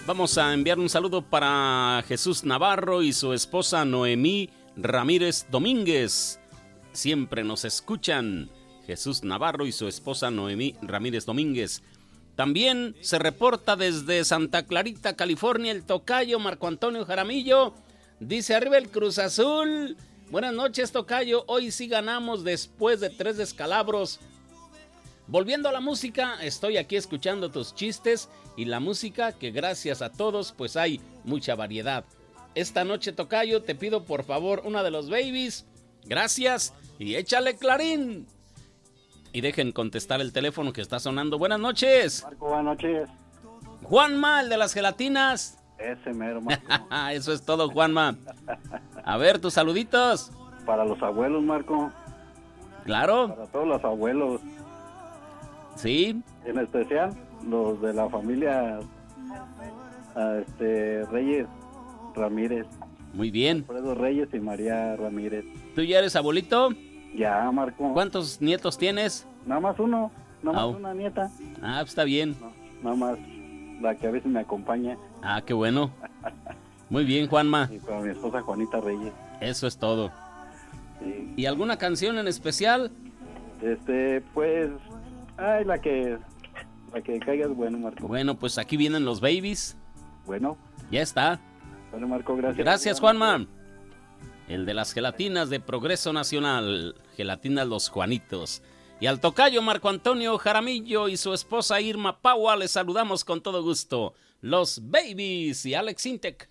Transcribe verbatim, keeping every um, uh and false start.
Vamos a enviar un saludo para Jesús Navarro y su esposa Noemí Ramírez Domínguez. Siempre nos escuchan. Jesús Navarro y su esposa Noemí Ramírez Domínguez. También se reporta desde Santa Clarita, California, el tocayo Marco Antonio Jaramillo. Dice: arriba el Cruz Azul. Buenas noches, tocayo. Hoy sí ganamos después de tres descalabros. Volviendo a la música, estoy aquí escuchando tus chistes y la música, que gracias a todos pues hay mucha variedad. Esta noche, tocayo, te pido por favor una de los babies. Gracias y échale Clarín. Y dejen contestar el teléfono que está sonando. Buenas noches. Marco, buenas noches. Juanma, el de las gelatinas. Ese mero, Marco. Eso es todo, Juanma. A ver, tus saluditos. Para los abuelos, Marco. Claro. Para todos los abuelos. Sí. En especial los de la familia este, Reyes Ramírez. Muy bien. Alfredo Reyes y María Ramírez. ¿Tú ya eres abuelito? Ya, Marco. ¿Cuántos nietos tienes? Nada más uno. Nada más Oh. una nieta. Ah, pues está bien. No, nada más la que a veces me acompaña. Ah, qué bueno. Muy bien, Juanma. Y para mi esposa Juanita Reyes. Eso es todo. Sí. ¿Y alguna canción en especial? Este, pues, ay, la que, la que caiga es bueno, Marco. Bueno, pues aquí vienen los babies. Bueno. Ya está. Bueno, Marco, gracias. Gracias, Juanma. El de las gelatinas de Progreso Nacional, gelatinas Los Juanitos. Y al tocayo Marco Antonio Jaramillo y su esposa Irma Paua les saludamos con todo gusto. Los babies y Alex Intec.